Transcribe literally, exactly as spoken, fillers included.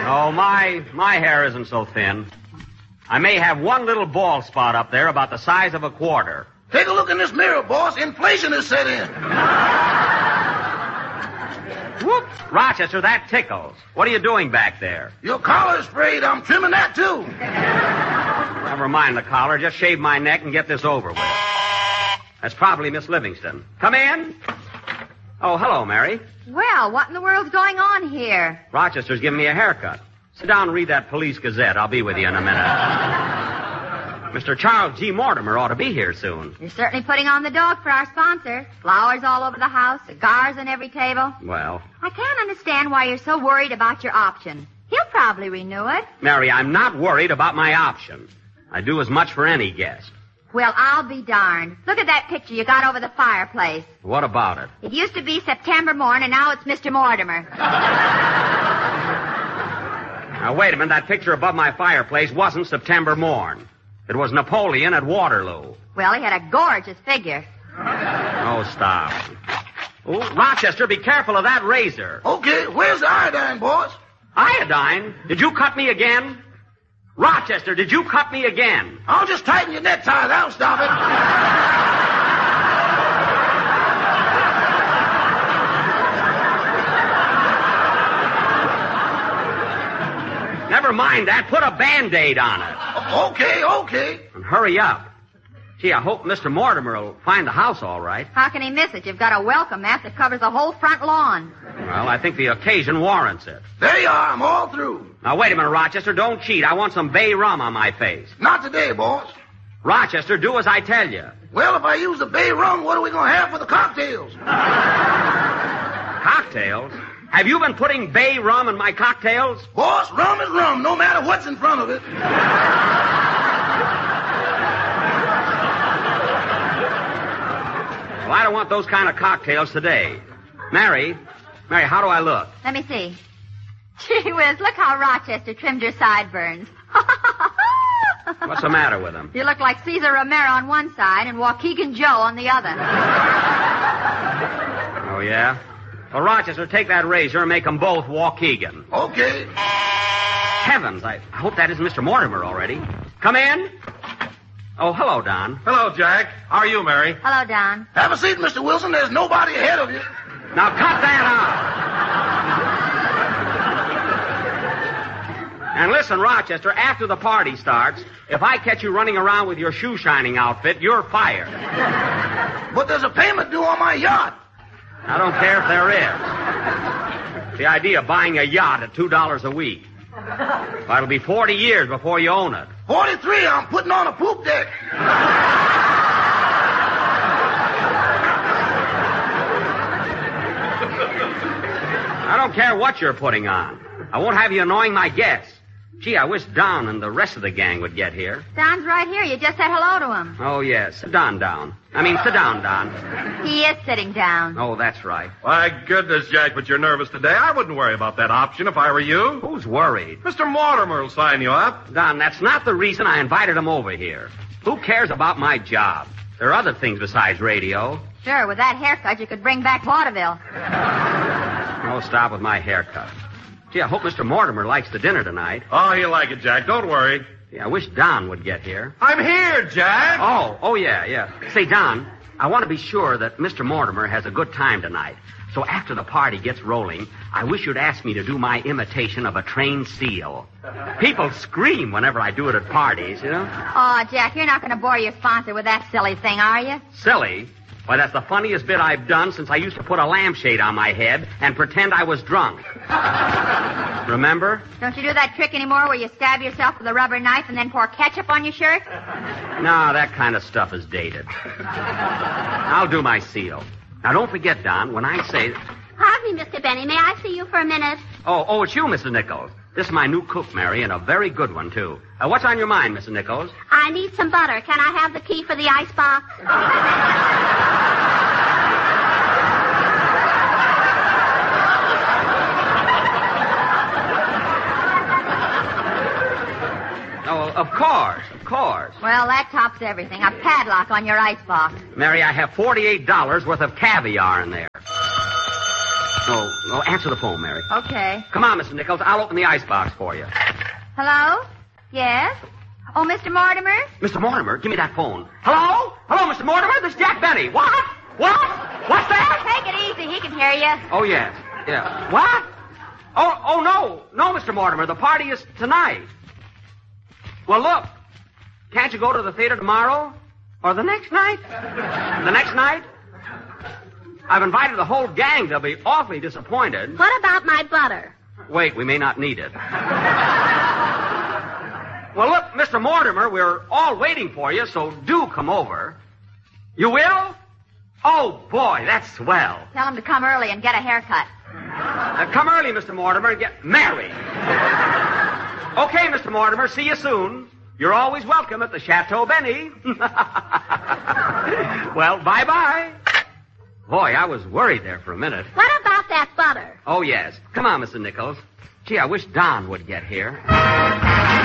Oh, my, my hair isn't so thin. I may have one little bald spot up there about the size of a quarter. Take a look in this mirror, boss. Inflation is set in. Whoop! Rochester, that tickles. What are you doing back there? Your collar's frayed. I'm trimming that, too. Never mind the collar. Just shave my neck and get this over with. That's probably Miss Livingston. Come in. Oh, hello, Mary. Well, what in the world's going on here? Rochester's giving me a haircut. Sit down and read that Police Gazette. I'll be with you in a minute. Mister Charles G. Mortimer ought to be here soon. You're certainly putting on the dog for our sponsor. Flowers all over the house, cigars on every table. Well. I can't understand why you're so worried about your option. He'll probably renew it. Mary, I'm not worried about my option. I do as much for any guest. Well, I'll be darned. Look at that picture you got over the fireplace. What about it? It used to be September Morn, and now it's Mister Mortimer. Now, wait a minute. That picture above my fireplace wasn't September Morn. It was Napoleon at Waterloo. Well, he had a gorgeous figure. Oh, stop. Oh, Rochester, be careful of that razor. Okay, where's the iodine, boss? Iodine? Did you cut me again? Rochester, did you cut me again? I'll just tighten your necktie. That'll stop it. Never mind that. Put a Band-Aid on it. Okay, okay. And hurry up. Gee, I hope Mister Mortimer will find the house all right. How can he miss it? You've got a welcome mat that covers the whole front lawn. Well, I think the occasion warrants it. There you are. I'm all through. Now, wait a minute, Rochester. Don't cheat. I want some bay rum on my face. Not today, boss. Rochester, do as I tell you. Well, if I use the bay rum, what are we going to have for the cocktails? Cocktails? Have you been putting bay rum in my cocktails? Boss, rum is rum, no matter what's in front of it. Well, I don't want those kind of cocktails today. Mary, Mary, how do I look? Let me see. Gee whiz, look how Rochester trimmed your sideburns. What's the matter with him? You look like Cesar Romero on one side and Waukegan Joe on the other. Oh, yeah? Well, Rochester, take that razor and make them both Waukegan. Okay. Heavens, I hope that isn't Mister Mortimer already. Come in. Oh, hello, Don. Hello, Jack. How are you, Mary? Hello, Don. Have a seat, Mister Wilson. There's nobody ahead of you. Now, cut that out. And listen, Rochester, after the party starts, if I catch you running around with your shoe-shining outfit, you're fired. But there's a payment due on my yacht. I don't care if there is. The idea of buying a yacht at two dollars a week. Well, it'll be forty years before you own it. forty-three, I'm putting on a poop deck. I don't care what you're putting on. I won't have you annoying my guests. Gee, I wish Don and the rest of the gang would get here. Don's right here. You just said hello to him. Oh, yes. Sit down, Don. I mean, sit down, Don. He is sitting down. Oh, that's right. My goodness, Jack, but you're nervous today. I wouldn't worry about that option if I were you. Who's worried? Mister Mortimer will sign you up. Don, that's not the reason I invited him over here. Who cares about my job? There are other things besides radio. Sure, with that haircut, you could bring back vaudeville. Oh, stop with my haircut. Gee, I hope Mister Mortimer likes the dinner tonight. Oh, he'll like it, Jack. Don't worry. Yeah, I wish Don would get here. I'm here, Jack. Oh, oh, yeah, yeah. Say, Don, I want to be sure that Mister Mortimer has a good time tonight. So after the party gets rolling, I wish you'd ask me to do my imitation of a trained seal. People scream whenever I do it at parties, you know? Oh, Jack, you're not going to bore your sponsor with that silly thing, are you? Silly? Why, that's the funniest bit I've done since I used to put a lampshade on my head and pretend I was drunk. Remember? Don't you do that trick anymore where you stab yourself with a rubber knife and then pour ketchup on your shirt? No, that kind of stuff is dated. I'll do my seal. Now, don't forget, Don, when I say... Pardon me, Mister Benny. May I see you for a minute? Oh, oh, it's you, Missus Nichols. This is my new cook, Mary, and a very good one, too. Uh, what's on your mind, Missus Nichols? I need some butter. Can I have the key for the icebox? Oh, of course, of course. Well, that tops everything. A padlock on your icebox. Mary, I have forty-eight dollars worth of caviar in there. Oh, oh, answer the phone, Mary. Okay. Come on, Mister Nichols. I'll open the icebox for you. Hello? Yes? Oh, Mister Mortimer? Mister Mortimer, give me that phone. Hello? Hello, Mister Mortimer? This is Jack Benny. What? What? What's that? Take it easy. He can hear you. Oh, yes. Yeah. What? Oh, oh, no. No, Mister Mortimer. The party is tonight. Well, look. Can't you go to the theater tomorrow? Or the next night? The next night? I've invited the whole gang. They'll be awfully disappointed. What about my butter? Wait, we may not need it. Well, look, Mister Mortimer, we're all waiting for you, so do come over. You will? Oh, boy, that's swell. Tell him to come early and get a haircut. Uh, come early, Mister Mortimer, and get married. Okay, Mister Mortimer, see you soon. You're always welcome at the Chateau Benny. Well, bye-bye. Boy, I was worried there for a minute. What about that butter? Oh, yes. Come on, Mister Nichols. Gee, I wish Don would get here.